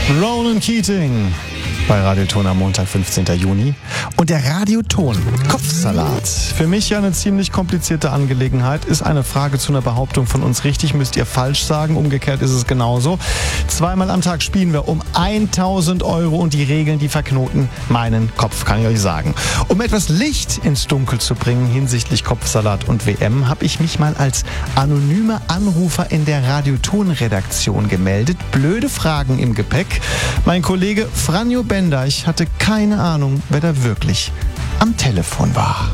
Ronan Keating bei Radioton am Montag, 15. Juni. Und der Radioton Kopfsalat. Für mich ja eine ziemlich komplizierte Angelegenheit. Ist eine Frage zu einer Behauptung von uns richtig, müsst ihr falsch sagen. Umgekehrt ist es genauso. Zweimal am Tag spielen wir um 1.000 € und die Regeln, die verknoten meinen Kopf, kann ich euch sagen. Um etwas Licht ins Dunkel zu bringen hinsichtlich Kopfsalat und WM, habe ich mich mal als anonymer Anrufer in der Radioton-Redaktion gemeldet. Blöde Fragen im Gepäck. Mein Kollege Franjo Bendeich hatte keine Ahnung, wer da wirklich am Telefon war.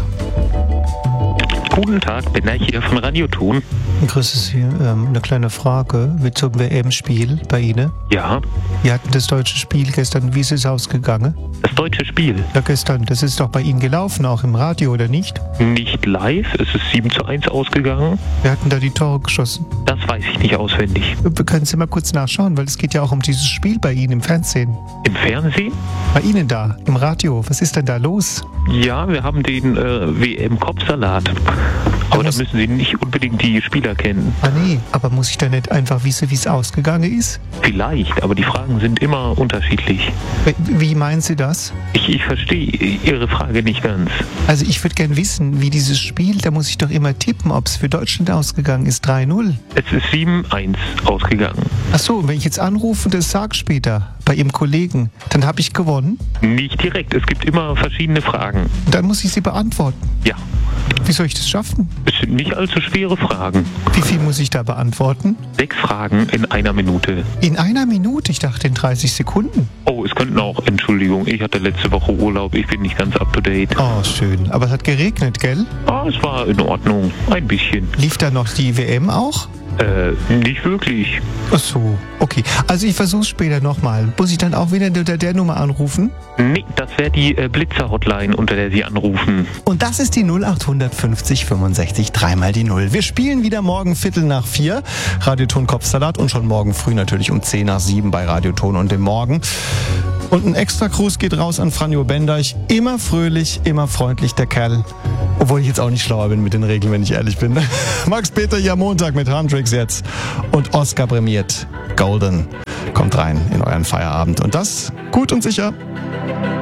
Guten Tag, Bendeich hier von Radioton. Grüße Sie. Eine kleine Frage. Wie zum WM-Spiel bei Ihnen? Ja. Wir hatten das deutsche Spiel gestern. Wie ist es ausgegangen? Das deutsche Spiel? Ja, gestern. Das ist doch bei Ihnen gelaufen, auch im Radio, oder nicht? Nicht live. Es ist 7:1 ausgegangen. Wir hatten da die Tore geschossen. Das weiß ich nicht auswendig. Können Sie mal kurz nachschauen, weil es geht ja auch um dieses Spiel bei Ihnen im Fernsehen. Im Fernsehen? Bei Ihnen da, im Radio. Was ist denn da los? Ja, wir haben den WM-Kopfsalat. Aber da müssen Sie nicht unbedingt die Spieler kennen. Ah nee, aber muss ich da nicht einfach wissen, wie es ausgegangen ist? Vielleicht, aber die Fragen sind immer unterschiedlich. Wie meinen Sie das? Ich verstehe Ihre Frage nicht ganz. Also ich würde gern wissen, wie dieses Spiel, da muss ich doch immer tippen, ob es für Deutschland ausgegangen ist. 3-0. Es ist 7:1 ausgegangen. Ach so, wenn ich jetzt anrufe und das sage später bei Ihrem Kollegen, dann habe ich gewonnen? Nicht direkt, es gibt immer verschiedene Fragen. Dann muss ich sie beantworten? Ja. Wie soll ich das schaffen? Es sind nicht allzu schwere Fragen. Wie viel muss ich da beantworten? 6 Fragen in 1 Minute. In 1 Minute? Ich dachte in 30 Sekunden. Oh, es könnten auch, Entschuldigung, ich hatte letzte Woche Urlaub, ich bin nicht ganz up to date. Oh, schön. Aber es hat geregnet, gell? Ah, es war in Ordnung, ein bisschen. Lief da noch die WM auch? Nicht wirklich. Ach so, okay. Also ich versuch's später nochmal. Muss ich dann auch wieder unter der Nummer anrufen? Nee, das wäre die Blitzer-Hotline, unter der Sie anrufen. Und das ist die 0850 65 3 die 0. Wir spielen wieder morgen 3:45 Radioton Kopfsalat und schon morgen früh natürlich um 6:10 bei Radioton und dem Morgen. Und ein extra Gruß geht raus an Franjo Bendeich. Immer fröhlich, immer freundlich, der Kerl. Obwohl ich jetzt auch nicht schlauer bin mit den Regeln, wenn ich ehrlich bin. Max Peter hier am Montag mit Handtricks jetzt. Und Oscar prämiert Golden. Kommt rein in euren Feierabend. Und das gut und sicher.